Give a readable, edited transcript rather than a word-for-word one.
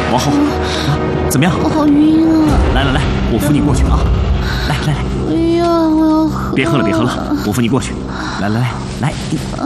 往后，怎么样？ 我好晕啊！ 来，我扶你过去啊！来， 不要，我要喝。 别喝了，我扶你过去。来，